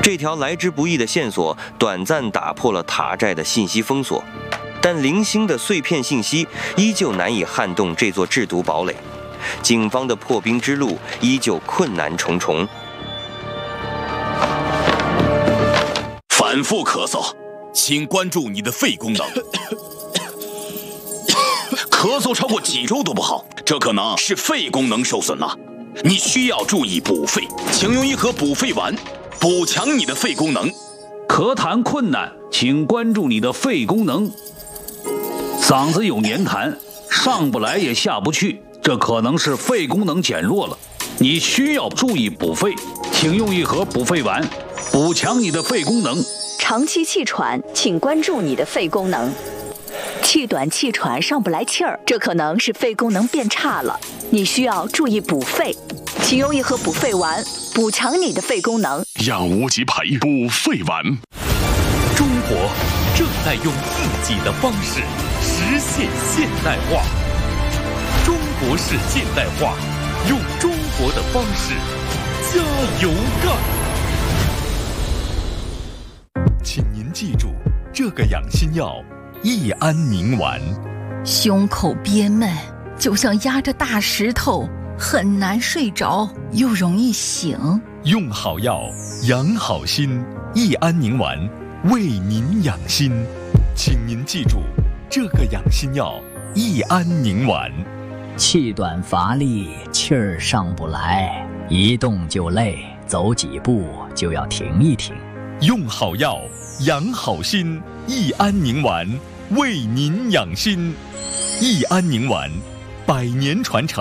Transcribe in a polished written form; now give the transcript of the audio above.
这条来之不易的线索短暂打破了塔寨的信息封锁，但零星的碎片信息依旧难以撼动这座制毒堡垒，警方的破冰之路依旧困难重重。 反复咳嗽，请关注你的肺功能。咳嗽超过几周都不好，这可能是肺功能受损了。你需要注意补肺，请用一盒补肺丸，补强你的肺功能。 咳痰困难，请关注你的肺功能。嗓子有黏痰，上不来也下不去，这可能是肺功能减弱了。你需要注意补肺，请用一盒补肺丸，补强你的肺功能。 长期气喘，请关注你的肺功能。气短气喘上不来气儿，这可能是肺功能变差了，你需要注意补肺，请用一盒补肺丸，补强你的肺功能。 让无极培补肺丸。 中国正在用自己的方式实现现代化，中国式现代化，用中国的方式加油干！ 请您记住，这个养心药益安宁丸。 胸口憋闷，就像压着大石头，很难睡着，又容易醒。 用好药，养好心，益安宁丸为您养心。请您记住，这个养心药益安宁丸。 气短乏力，气儿上不来，一动就累，走几步就要停一停。 用好药，养好心，益安宁丸为您养心。益安宁丸，100年传承。